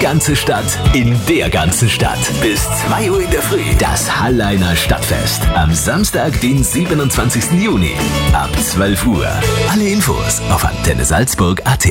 ganze Stadt in der ganzen Stadt. Bis 2 Uhr in der Früh. Das Halleiner Stadtfest. Am Samstag, den 27. Juni. Ab 12 Uhr. Alle Infos auf antennesalzburg.at.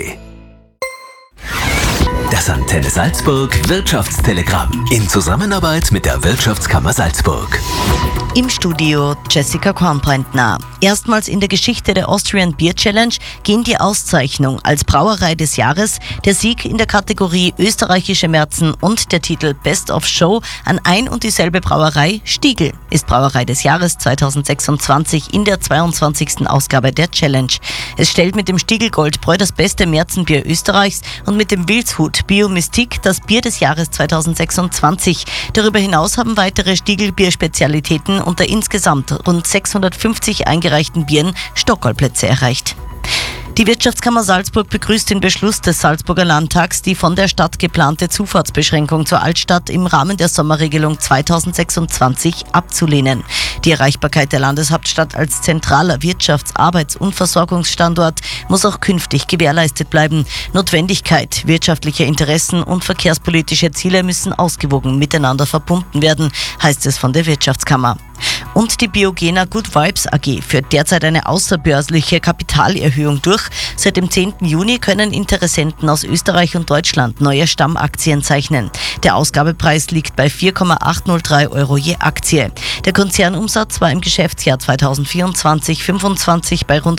Das Antenne Salzburg Wirtschaftstelegramm in Zusammenarbeit mit der Wirtschaftskammer Salzburg. Im Studio Jessica Kornbrentner. Erstmals in der Geschichte der Austrian Beer Challenge ging die Auszeichnung als Brauerei des Jahres, der Sieg in der Kategorie österreichische Märzen und der Titel Best of Show an ein und dieselbe Brauerei. Stiegl ist Brauerei des Jahres 2026 in der 22. Ausgabe der Challenge. Es stellt mit dem Stiegl Goldbräu das beste Märzenbier Österreichs und mit dem Wildshut Bio Mystique das Bier des Jahres 2026. Darüber hinaus haben weitere Stiegl-Bier-Spezialitäten unter insgesamt rund 650 eingereichten Bieren Stockholplätze erreicht. Die Wirtschaftskammer Salzburg begrüßt den Beschluss des Salzburger Landtags, die von der Stadt geplante Zufahrtsbeschränkung zur Altstadt im Rahmen der Sommerregelung 2026 abzulehnen. Die Erreichbarkeit der Landeshauptstadt als zentraler Wirtschafts-, Arbeits- und Versorgungsstandort muss auch künftig gewährleistet bleiben. Notwendigkeit, wirtschaftliche Interessen und verkehrspolitische Ziele müssen ausgewogen miteinander verbunden werden, heißt es von der Wirtschaftskammer. Und die Biogena Good Vibes AG führt derzeit eine außerbörsliche Kapitalerhöhung durch. Seit dem 10. Juni können Interessenten aus Österreich und Deutschland neue Stammaktien zeichnen. Der Ausgabepreis liegt bei 4,803 € je Aktie. Der Konzernumsatz war im Geschäftsjahr 2024/25 bei rund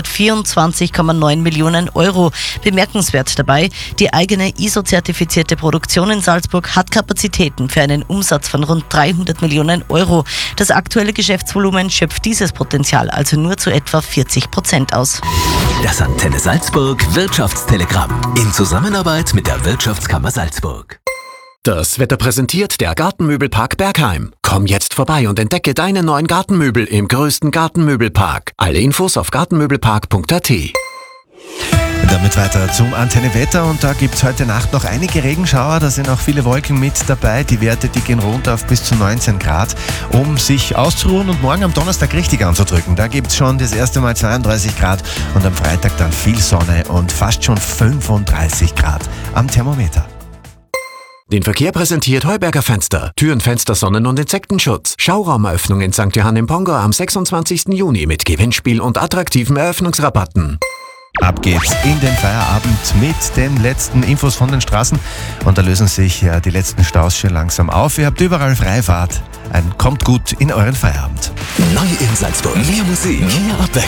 124,9 Millionen €. Bemerkenswert dabei, die eigene ISO-zertifizierte Produktion in Salzburg hat Kapazitäten für einen Umsatz von rund 300 Millionen €. Das aktuelle Geschäftsvolumen schöpft dieses Potenzial also nur zu etwa 40% aus. Das Antenne Salzburg Wirtschaftstelegramm in Zusammenarbeit mit der Wirtschaftskammer Salzburg. Das Wetter präsentiert der Gartenmöbelpark Bergheim. Komm jetzt vorbei und entdecke deine neuen Gartenmöbel im größten Gartenmöbelpark. Alle Infos auf gartenmöbelpark.at. Damit weiter zum Antenne-Wetter und da gibt es heute Nacht noch einige Regenschauer, da sind auch viele Wolken mit dabei. Die Werte, die gehen runter auf bis zu 19 Grad, um sich auszuruhen und morgen am Donnerstag richtig anzudrücken. Da gibt es schon das erste Mal 32 Grad und am Freitag dann viel Sonne und fast schon 35 Grad am Thermometer. Den Verkehr präsentiert Heuberger Fenster. Türen, Fenster, Sonnen- und Insektenschutz. Schauraumeröffnung in St. Johann im Pongau am 26. Juni mit Gewinnspiel und attraktiven Eröffnungsrabatten. Ab geht's in den Feierabend mit den letzten Infos von den Straßen und da lösen sich ja die letzten Staus schon langsam auf. Ihr habt überall Freifahrt. Kommt gut in euren Feierabend. Neu in Salzburg. Mehr Musik, mehr Abwechslung.